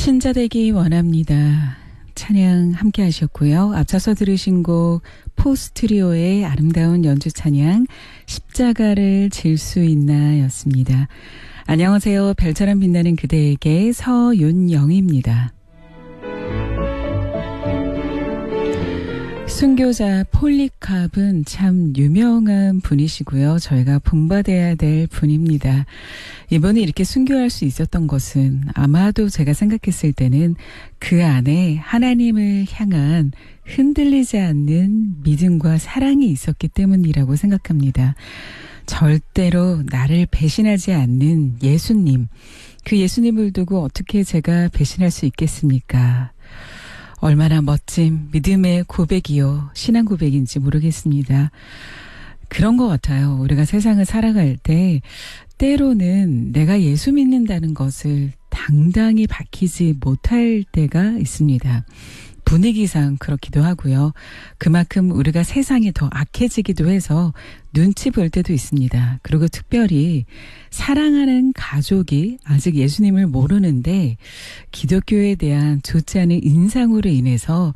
신자 되기 원합니다. 찬양 함께 하셨고요. 앞서서 들으신 곡 포스트리오의 아름다운 연주 찬양 십자가를 질 수 있나 였습니다. 안녕하세요. 별처럼 빛나는 그대에게 서윤영입니다. 순교자 폴리캅은 참 유명한 분이시고요. 저희가 본받아야 될 분입니다. 이분이 이렇게 순교할 수 있었던 것은 아마도 제가 생각했을 때는 그 안에 하나님을 향한 흔들리지 않는 믿음과 사랑이 있었기 때문이라고 생각합니다. 절대로 나를 배신하지 않는 예수님, 그 예수님을 두고 어떻게 제가 배신할 수 있겠습니까? 얼마나 멋진 믿음의 고백이요, 신앙 고백인지 모르겠습니다. 그런 것 같아요. 우리가 세상을 살아갈 때 때로는 내가 예수 믿는다는 것을 당당히 밝히지 못할 때가 있습니다. 분위기상 그렇기도 하고요. 그만큼 우리가 세상이 더 악해지기도 해서 눈치 볼 때도 있습니다. 그리고 특별히 사랑하는 가족이 아직 예수님을 모르는데 기독교에 대한 좋지 않은 인상으로 인해서